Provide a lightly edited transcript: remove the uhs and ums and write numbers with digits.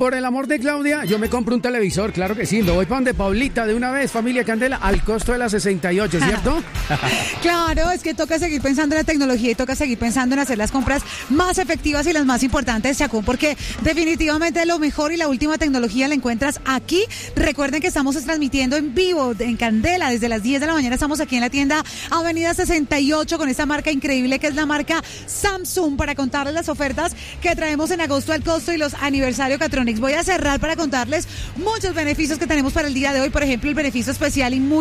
por el amor de Claudia, yo me compro un televisor, claro que sí. Lo voy para donde Paulita de una vez, familia Candela, al costo de las 68, ¿cierto? Claro, es que toca seguir pensando en la tecnología y toca seguir pensando en hacer las compras más efectivas y las más importantes, Chacón, porque definitivamente lo mejor y la última tecnología la encuentras aquí. Recuerden que estamos transmitiendo en vivo en Candela desde las 10 de la mañana. Estamos aquí en la tienda Avenida 68 con esta marca increíble que es la marca Samsung, para contarles las ofertas que traemos en agosto al costo y los aniversario Catronics. Voy a cerrar para contarles muchos beneficios que tenemos para el día de hoy. Por ejemplo, el beneficio especial y muy